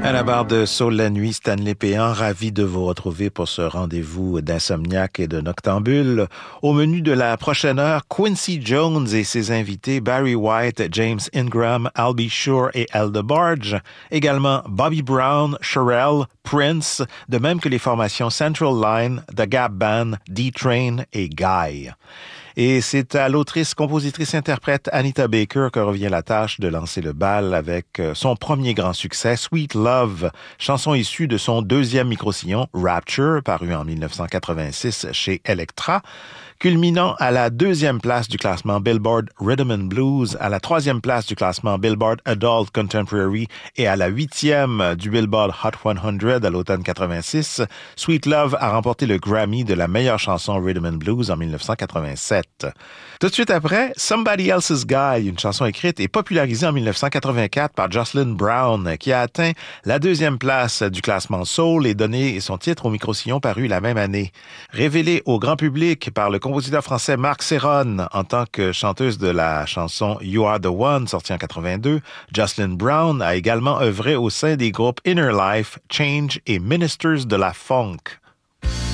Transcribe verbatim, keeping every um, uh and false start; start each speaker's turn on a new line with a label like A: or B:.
A: À la barre de Soul la nuit, Stanley Péan, ravi de vous retrouver pour ce rendez-vous d'insomniaque et de noctambule. Au menu de la prochaine heure, Quincy Jones et ses invités Barry White, James Ingram, Albie Shore et Al DeBarge. Également Bobby Brown, Cherrelle, Prince, de même que les formations Central Line, The Gap Band, D-Train et Guy. Et c'est à l'autrice, compositrice, interprète Anita Baker que revient la tâche de lancer le bal avec son premier grand succès, Sweet Love, chanson issue de son deuxième micro-sillon, Rapture, paru en dix-neuf cent quatre-vingt-six chez Elektra, culminant à la deuxième place du classement Billboard Rhythm and Blues, à la troisième place du classement Billboard Adult Contemporary et à la huitième du Billboard Hot cent à l'automne quatre-vingt-six. Sweet Love a remporté le Grammy de la meilleure chanson Rhythm and Blues en dix-neuf cent quatre-vingt-sept. Tout de suite après, Somebody Else's Guy, une chanson écrite et popularisée en dix-neuf cent quatre-vingt-quatre par Jocelyn Brown, qui a atteint la deuxième place du classement Soul et donné son titre au micro-sillon paru la même année. Révélée au grand public par le compositeur français Marc Serron en tant que chanteuse de la chanson You Are the One, sortie en quatre-vingt-deux, Jocelyn Brown a également œuvré au sein des groupes Inner Life, Change et Ministers de la Funk.